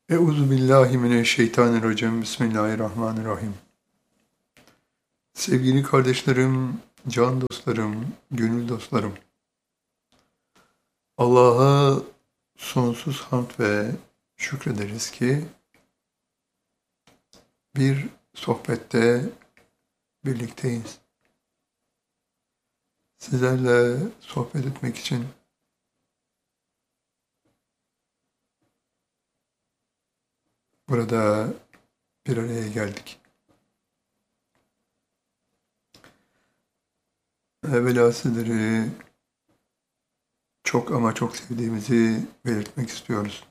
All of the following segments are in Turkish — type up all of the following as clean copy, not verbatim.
Euzubillahimineşşeytanirracim. Bismillahirrahmanirrahim. Sevgili kardeşlerim, can dostlarım, gönül dostlarım. Allah'a sonsuz hamd ve şükrederiz ki bir sohbette birlikteyiz. Sizlerle sohbet etmek için burada bir araya geldik. Evvela sizleri çok ama çok sevdiğimizi belirtmek istiyoruz.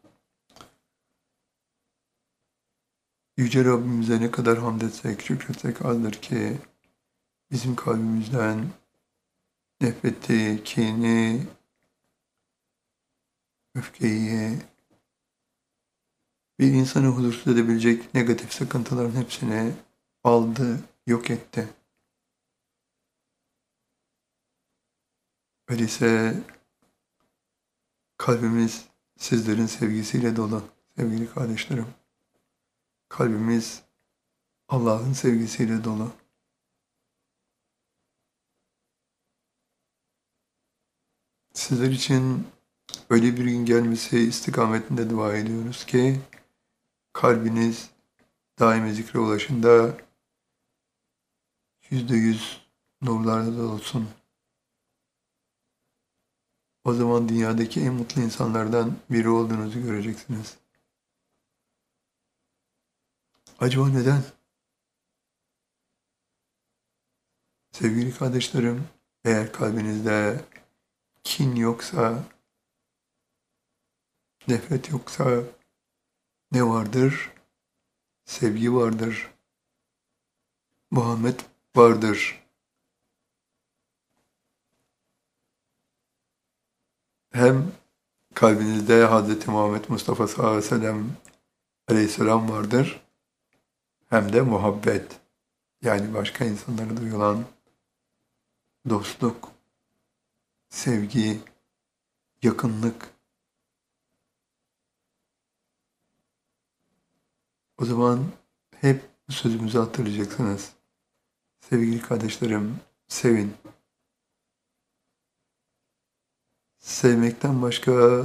Yüce Rabbimize ne kadar hamd etsek, şükretsek azdır ki bizim kalbimizden nefreti, kini, öfkeyi, bir insanı huzursuz edebilecek negatif sıkıntıların hepsini aldı, yok etti. Öyleyse kalbimiz sizlerin sevgisiyle dolu sevgili kardeşlerim. Kalbimiz Allah'ın sevgisiyle dolu. Sizler için öyle bir gün gelmesi istikametinde dua ediyoruz ki kalbiniz daimi zikre ulaşında %100 nurlarla dolsun. O zaman dünyadaki en mutlu insanlardan biri olduğunuzu göreceksiniz. Acaba neden? Sevgili kardeşlerim, eğer kalbinizde kin yoksa, nefret yoksa ne vardır? Sevgi vardır. Muhammed vardır. Hem kalbinizde Hz. Muhammed Mustafa sallallahu aleyhi ve sellem aleyhisselam vardır. Hem de muhabbet. Yani başka insanlara duyulan dostluk, sevgi, yakınlık. O zaman hep bu sözümüzü hatırlayacaksınız. Sevgili kardeşlerim, sevin. Sevmekten başka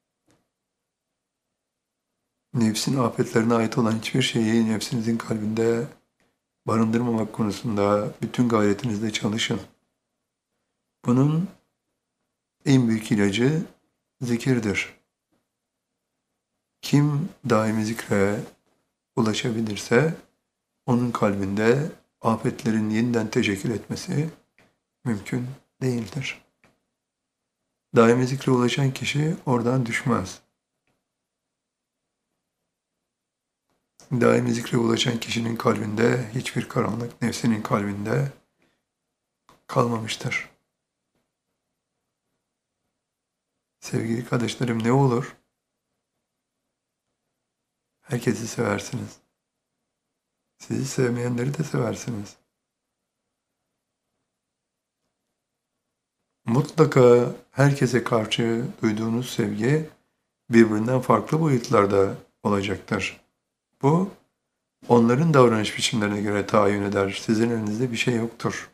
nefsin afetlerine ait olan hiçbir şeyi nefsinizin kalbinde barındırmamak konusunda bütün gayretinizle çalışın. Bunun en büyük ilacı zikirdir. Kim daimi zikre ulaşabilirse onun kalbinde afetlerin yeniden teşekkül etmesi mümkün değildir. Daimi zikre ulaşan kişi oradan düşmez. Daimi zikre ulaşan kişinin kalbinde hiçbir karanlık nefsinin kalbinde kalmamıştır. Sevgili kardeşlerim, ne olur? Herkesi seversiniz. Sizi sevmeyenleri de seversiniz. Mutlaka herkese karşı duyduğunuz sevgi birbirinden farklı boyutlarda olacaktır. Bu, onların davranış biçimlerine göre tayin eder. Sizin elinizde bir şey yoktur.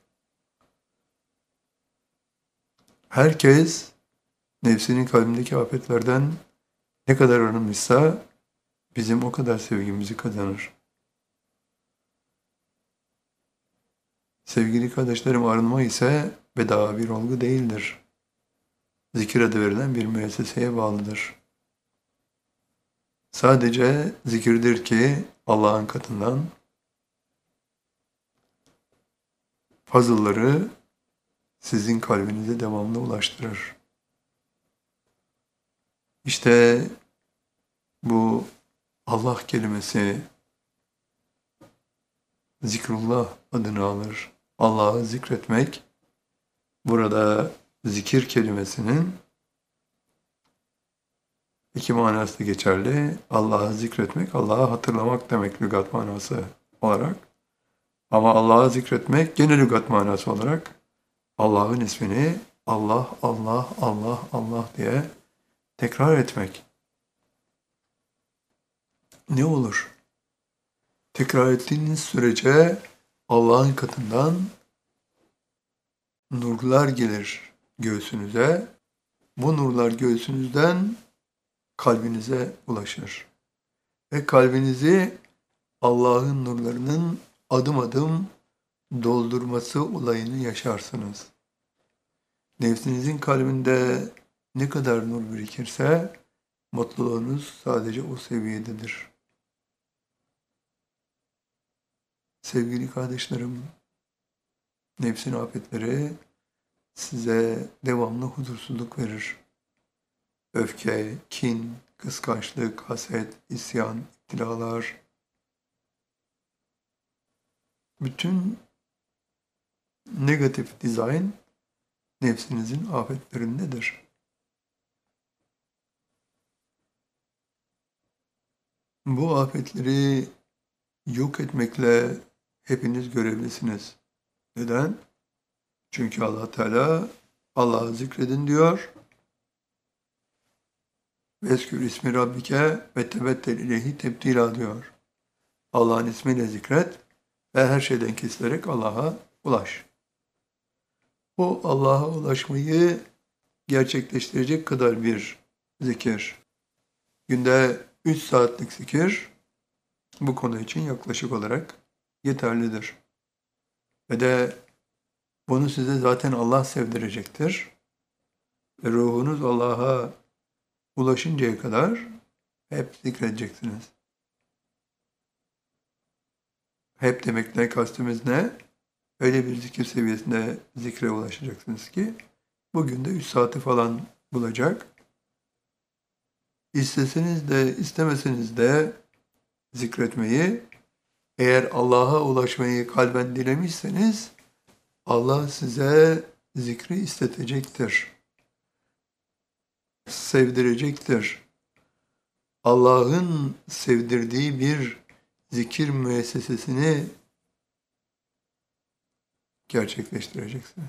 Herkes nefsinin kalbindeki afetlerden ne kadar arınmışsa bizim o kadar sevgimizi kazanır. Sevgili kardeşlerim, arınma ise bedava bir olgu değildir. Zikir adı verilen bir müesseseye bağlıdır. Sadece zikirdir ki Allah'ın katından fazılları sizin kalbinize devamlı ulaştırır. İşte bu Allah kelimesi zikrullah adını alır. Allah'ı zikretmek, burada zikir kelimesinin iki manası da geçerli. Allah'ı zikretmek, Allah'ı hatırlamak demek lügat manası olarak. Ama Allah'ı zikretmek gene lügat manası olarak Allah'ın ismini Allah, Allah, Allah, Allah diye tekrar etmek. ne olur? Tekrar ettiğiniz sürece Allah'ın katından nurlar gelir göğsünüze. Bu nurlar göğsünüzden kalbinize ulaşır. Ve kalbinizi Allah'ın nurlarının adım adım doldurması olayını yaşarsınız. Nefsinizin kalbinde ne kadar nur birikirse mutluluğunuz sadece o seviyededir. Sevgili kardeşlerim, nefsin afetleri size devamlı huzursuzluk verir. Öfke, kin, kıskançlık, haset, isyan, iptilalar, bütün negatif dizayn nefsinizin afetlerindedir. Bu afetleri yok etmekle hepiniz görevlisiniz. Neden? Çünkü Allah Teala Allah'ı zikredin diyor. Veskür ismi Rabbike ve tebettel ileyhi tebdila diyor. Allah'ın ismiyle zikret ve her şeyden kesilerek Allah'a ulaş. Bu Allah'a ulaşmayı gerçekleştirecek kadar bir zikir. Günde 3 saatlik zikir bu konu için yaklaşık olarak yeterlidir. Ve de bunu size zaten Allah sevdirecektir. Ve ruhunuz Allah'a ulaşıncaya kadar hep zikredeceksiniz. Hep demekle kastımız ne? Öyle bir zikir seviyesinde zikre ulaşacaksınız ki bugün de 3 saati falan bulacak. İsteseniz de istemeseniz de zikretmeyi, eğer Allah'a ulaşmayı kalben dilemişseniz Allah size zikri istetecektir, sevdirecektir. Allah'ın sevdirdiği bir zikir müessesesini gerçekleştireceksiniz.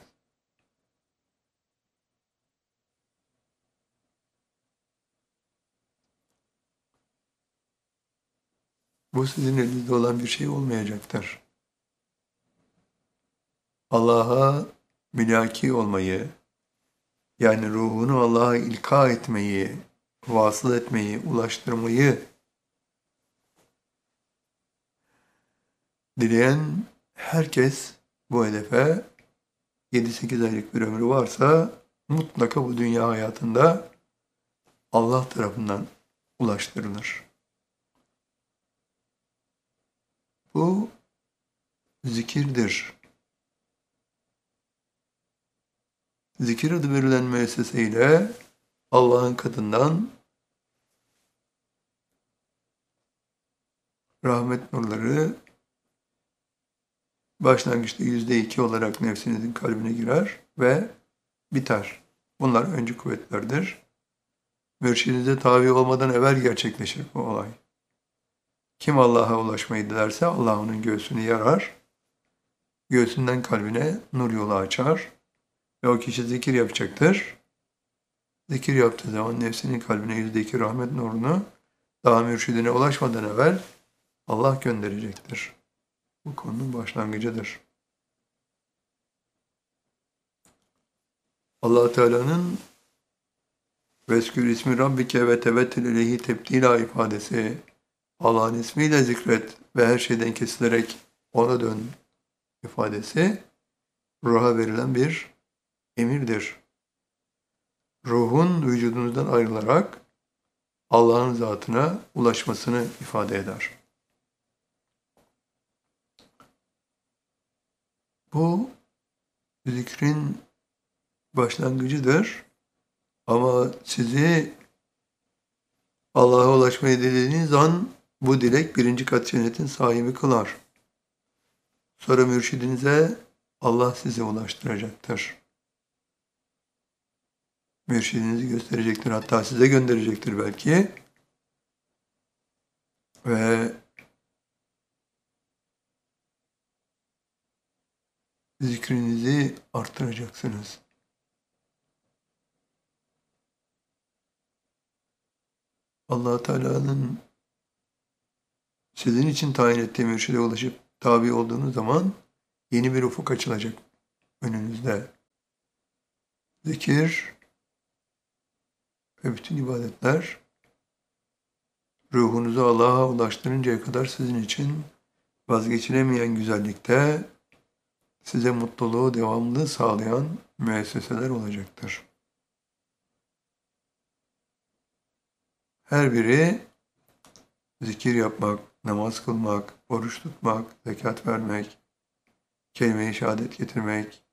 Bu sizin elinizde olan bir şey olmayacaktır. Allah'a mülaki olmayı, yani ruhunu Allah'a ilka etmeyi, vasıl etmeyi, ulaştırmayı dileyen herkes bu hedefe 7-8 aylık bir ömrü varsa mutlaka bu dünya hayatında Allah tarafından ulaştırılır. Bu zikirdir. Zikir adı verilen müesseseyle Allah'ın katından rahmet nurları başlangıçta %2 olarak nefsinizin kalbine girer ve biter. Bunlar öncü kuvvetlerdir. Mürşidinize tabi olmadan evvel gerçekleşir bu olay. Kim Allah'a ulaşmayı dilerse Allah onun göğsünü yarar, göğsünden kalbine nur yolu açar ve o kişi zikir yapacaktır. Zikir yaptığı zaman nefsinin kalbine %2 rahmet nurunu daha mürşidine ulaşmadan evvel Allah gönderecektir. Bu konunun başlangıcıdır. Allah Teala'nın Veskür ismi Rabbike ve tebettel ileyhi tebdila ifadesi, Allah'ın ismiyle zikret ve her şeyden kesilerek ona dön ifadesi ruha verilen bir emirdir. Ruhun vücudunuzdan ayrılarak Allah'ın zatına ulaşmasını ifade eder. Bu zikrin başlangıcıdır ama sizi Allah'a ulaşmayı dilediğiniz an bu dilek birinci kat cennetin sahibi kılar. Sonra mürşidinize Allah size ulaştıracaktır. Mürşidinizi gösterecektir, hatta size gönderecektir belki. Ve zikrinizi arttıracaksınız. Allah Teala'nın Sizin için tayin ettiğim mürşide ulaşıp tabi olduğunuz zaman yeni bir ufuk açılacak önünüzde. Zikir ve bütün ibadetler ruhunuzu Allah'a ulaştırıncaya kadar sizin için vazgeçilemeyen güzellikte size mutluluğu devamlı sağlayan müesseseler olacaktır. Her biri zikir yapmak, namaz kılmak, oruç tutmak, zekat vermek, kelime-i şehadet getirmek,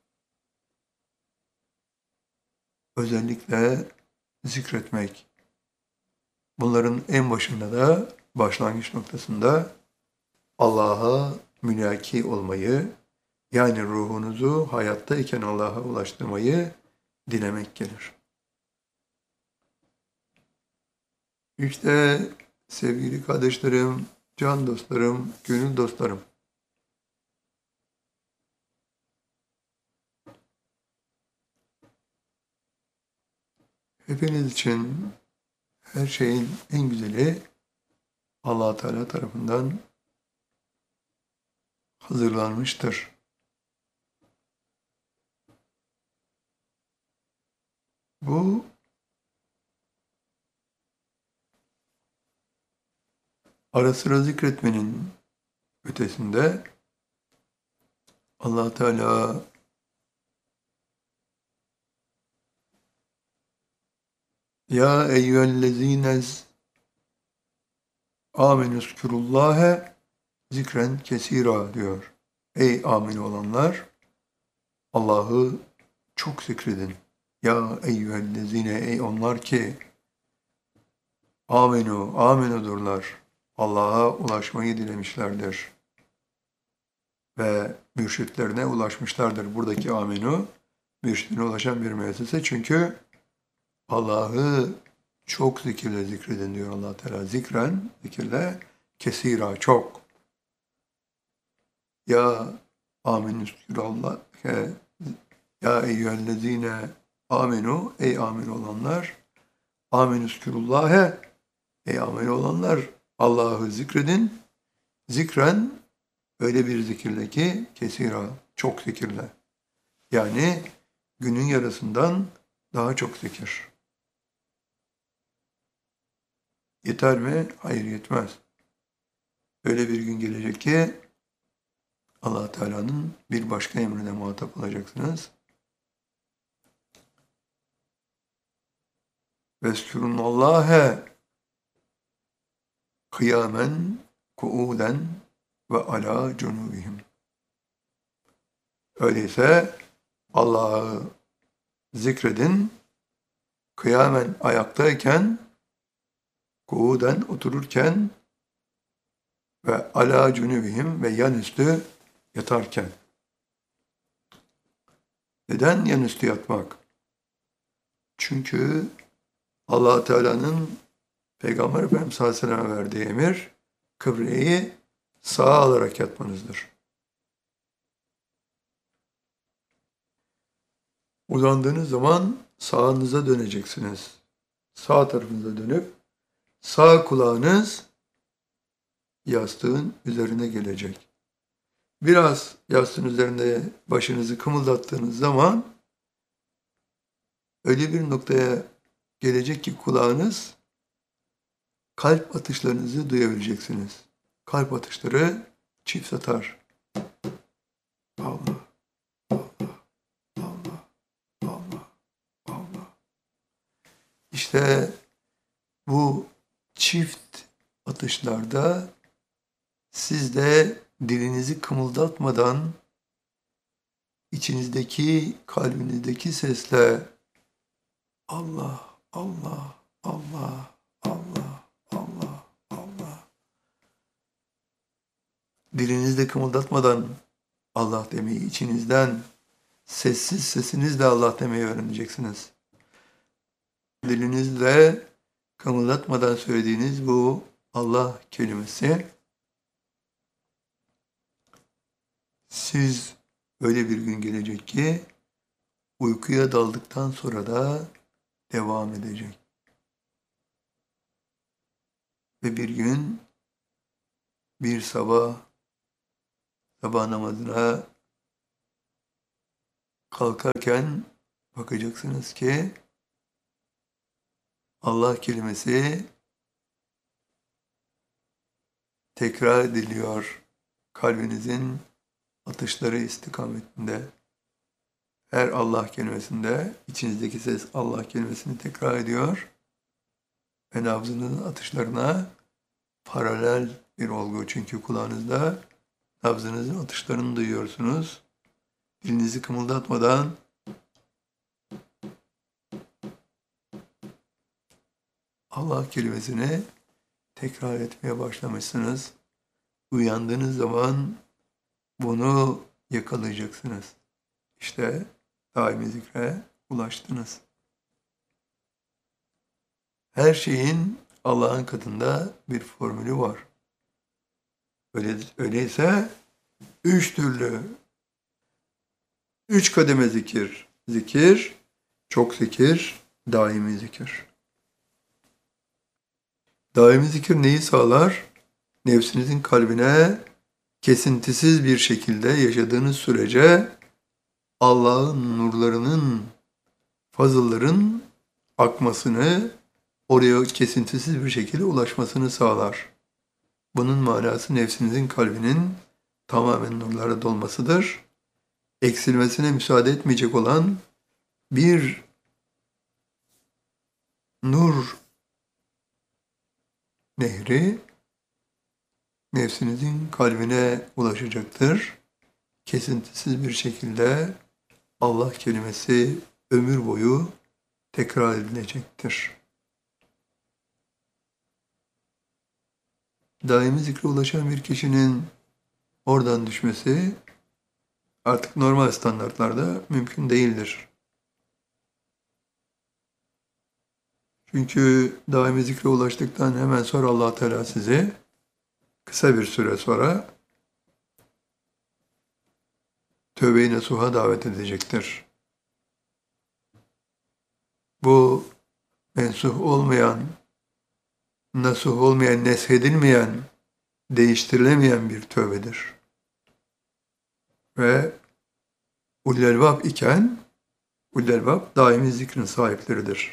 özellikle zikretmek. Bunların en başında da, başlangıç noktasında Allah'a mülaki olmayı, yani ruhunuzu hayattayken Allah'a ulaştırmayı dilemek gelir. İşte sevgili kardeşlerim, can dostlarım, gönül dostlarım, hepiniz için her şeyin en güzeli Allah Teala tarafından hazırlanmıştır. Bu ara sıra zikretmenin ötesinde Allah Teala ya eyyühellezînez âmenüzkurullâhe zikren kesîrâ diyor. Ey amin olanlar, Allah'ı çok zikredin. Ya eyyühellezîne, ey onlar ki amenudurlar. Allah'a ulaşmayı dilemişlerdir. Ve mürşitlerine ulaşmışlardır. Buradaki amenu, mürşidine ulaşan bir müessese. Çünkü Allah'ı çok zikirle zikredin diyor Allah Teala. Zikren, zikirle, kesira, çok. Ya amenüskürallah, ya eyyühellezine amenu, ey amin olanlar, amenüskürullâhe, ey amin olanlar, Allah'ı zikredin. Zikren, öyle bir zikirle ki, kesira, çok zikirle. Yani günün yarısından daha çok zikir. Yeter mi? Hayır, yetmez. Öyle bir gün gelecek ki Allah Teala'nın bir başka emrine muhatap olacaksınız. Veskurullâhe kıyamen, kuuden ve ala cunubihim. Öyleyse Allah'ı zikredin, kıyamen ayaktayken, kuuden otururken ve ala cunubihim ve yanüstü yatarken. Neden yanüstü yatmak? Çünkü Allah Teala'nın Peygamber Efendimiz sallallahu aleyhi ve sellem'e verdiği emir, kıbleyi sağa alarak yatmanızdır. Uzandığınız zaman sağınıza döneceksiniz. Sağ tarafınıza dönüp sağ kulağınız yastığın üzerine gelecek. Biraz yastığın üzerinde başınızı kımıldattığınız zaman öyle bir noktaya gelecek ki kulağınız, kalp atışlarınızı duyabileceksiniz. Kalp atışları çift atar. Allah, Allah, Allah, Allah, Allah. İşte bu çift atışlarda siz de dilinizi kımıldatmadan içinizdeki, kalbinizdeki sesle Allah, Allah, Allah, Allah, Allah, Allah. Dilinizde kımıldatmadan Allah demeyi, içinizden sessiz sesinizle Allah demeyi öğreneceksiniz. Dilinizle kımıldatmadan söylediğiniz bu Allah kelimesi, siz öyle bir gün gelecek ki uykuya daldıktan sonra da devam edecek. Ve bir gün bir sabah namazına kalkarken bakacaksınız ki Allah kelimesi tekrar ediliyor kalbinizin atışları istikametinde. Her Allah kelimesinde içinizdeki ses Allah kelimesini tekrar ediyor ve nabzınızın atışlarına paralel bir olgu. Çünkü kulağınızda nabzınızın atışlarını duyuyorsunuz. Dilinizi kımıldatmadan Allah kelimesini tekrar etmeye başlamışsınız. Uyandığınız zaman bunu yakalayacaksınız. İşte daimi zikre ulaştınız. Her şeyin Allah'ın katında bir formülü var. Öyleyse 3 türlü, 3 kademe zikir. Zikir, çok zikir, daimi zikir. Daimi zikir neyi sağlar? Nefsinizin kalbine kesintisiz bir şekilde yaşadığınız sürece Allah'ın nurlarının, fazılların akmasını, oraya kesintisiz bir şekilde ulaşmasını sağlar. Bunun manası nefsinizin kalbinin tamamen nurlara dolmasıdır. Eksilmesine müsaade etmeyecek olan bir nur nehri nefsinizin kalbine ulaşacaktır. Kesintisiz bir şekilde Allah kelimesi ömür boyu tekrar edilecektir. Daimi zikre ulaşan bir kişinin oradan düşmesi artık normal standartlarda mümkün değildir. Çünkü daimi zikre ulaştıktan hemen sonra Allah Teala sizi kısa bir süre sonra tövbe-i nasuha davet edecektir. Bu mensuh olmayan, nasuh olmayan, neshedilmeyen, değiştirilemeyen bir tövbedir. Ve ulul elbab iken, ulul elbab daimi zikrin sahipleridir.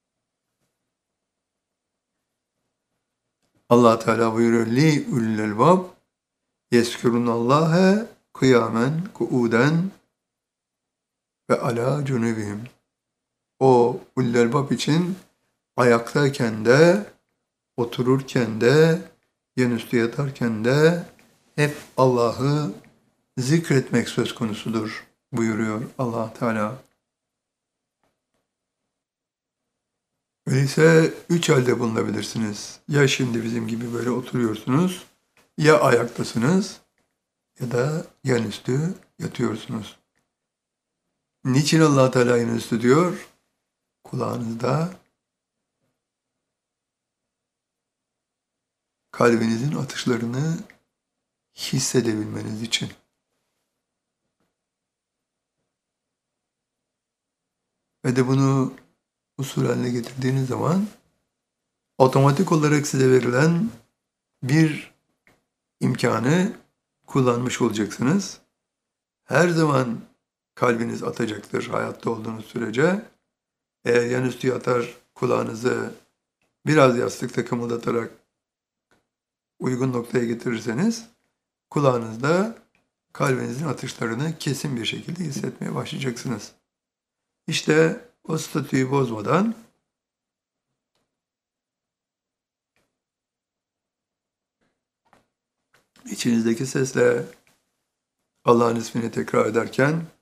Allah Teala buyuruyor, li ulul elbab yezkurunallâhe kıyamen, kuuden ve ala cunubihim. O ulul elbab için ayaktayken de, otururken de, yanüstü yatarken de hep Allah'ı zikretmek söz konusudur buyuruyor Allah Teala. Öyleyse 3 halde bulunabilirsiniz. Ya şimdi bizim gibi böyle oturuyorsunuz, ya ayaktasınız ya da yanüstü yatıyorsunuz. Niçin Allah Teala yanüstü diyor? Kulağınızda kalbinizin atışlarını hissedebilmeniz için. Ve de bunu usul haline getirdiğiniz zaman otomatik olarak size verilen bir imkanı kullanmış olacaksınız. Her zaman kalbiniz atacaktır hayatta olduğunuz sürece. Eğer yanüstü yatar kulağınızı biraz yastıkta kımıldatarak uygun noktaya getirirseniz kulağınızda kalbinizin atışlarını kesin bir şekilde hissetmeye başlayacaksınız. İşte o statüyü bozmadan içinizdeki sesle Allah'ın ismini tekrar ederken